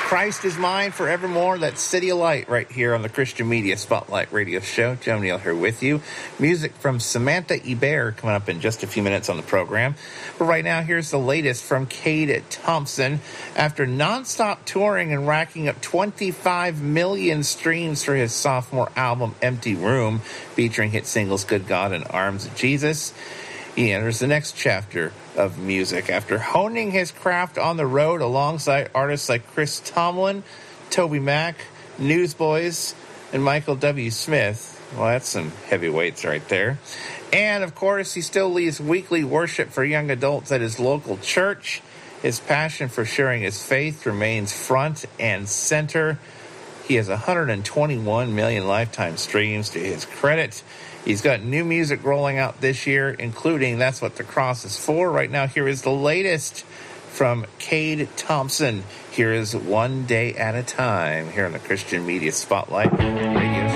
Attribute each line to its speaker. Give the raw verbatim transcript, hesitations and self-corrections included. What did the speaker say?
Speaker 1: Christ is mine forevermore. That's City of Light right here on the Christian Media Spotlight Radio Show. Joe Neal here with you. Music from Samantha Ebert coming up in just a few minutes on the program. But right now, here's the latest from Cade Thompson. After nonstop touring and racking up twenty-five million streams for his sophomore album, Empty Room, featuring hit singles Good God and Arms of Jesus, he enters the next chapter of music. After honing his craft on the road alongside artists like Chris Tomlin, Toby Mac, Newsboys, and Michael W. Smith. Well, that's some heavyweights right there. And, of course, he still leads weekly worship for young adults at his local church. His passion for sharing his faith remains front and center. He has one hundred twenty-one million lifetime streams to his credit. He's got new music rolling out this year, including That's What the Cross is For. Right now, here is the latest from Cade Thompson. Here is One Day at a Time here on the Christian Media Spotlight Radio